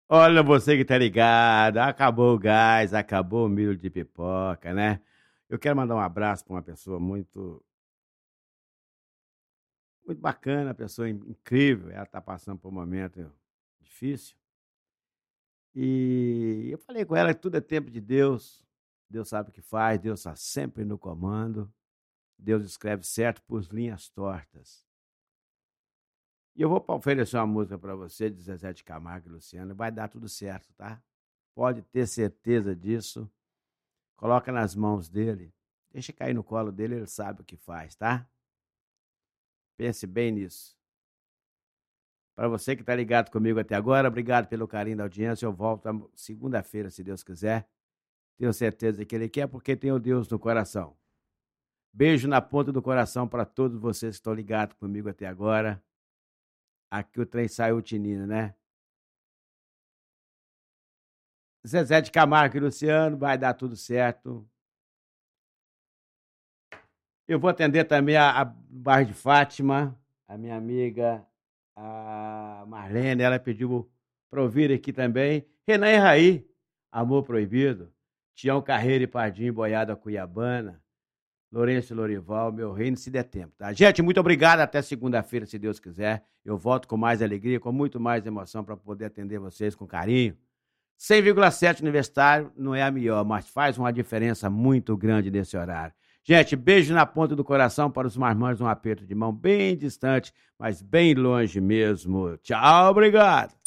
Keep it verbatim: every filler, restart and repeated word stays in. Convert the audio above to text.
Olha você que tá ligado, acabou o gás, acabou o milho de pipoca, né? Eu quero mandar um abraço para uma pessoa muito, muito bacana, uma pessoa in- incrível. Ela tá passando por um momento difícil. E eu falei com ela que tudo é tempo de Deus. Deus sabe o que faz, Deus está sempre no comando. Deus escreve certo por linhas tortas. E eu vou pa- oferecer uma música para você, de Zezé de Camargo e Luciano. Vai dar tudo certo, tá? Pode ter certeza disso. Coloca nas mãos dele. Deixa cair no colo dele, ele sabe o que faz, tá? Pense bem nisso. Para você que está ligado comigo até agora, obrigado pelo carinho da audiência. Eu volto segunda-feira, se Deus quiser. Tenho certeza que ele quer, porque tem o Deus no coração. Beijo na ponta do coração para todos vocês que estão ligados comigo até agora. Aqui o trem saiu tinindo, né? Zezé de Camargo e Luciano, vai dar tudo certo. Eu vou atender também a, a bairro de Fátima, a minha amiga, a Marlene, ela pediu para ouvir aqui também. Renan e Raí, Amor Proibido. Tião Carreiro e Pardinho, Boiada Cuiabana. Lourenço e Lorival, meu reino, se der tempo, tá? Gente, muito obrigado. Até segunda-feira, se Deus quiser. Eu volto com mais alegria, com muito mais emoção para poder atender vocês com carinho. cem vírgula sete Universitário não é a melhor, mas faz uma diferença muito grande nesse horário. Gente, beijo na ponta do coração para os marmanjos, um aperto de mão bem distante, mas bem longe mesmo. Tchau, obrigado.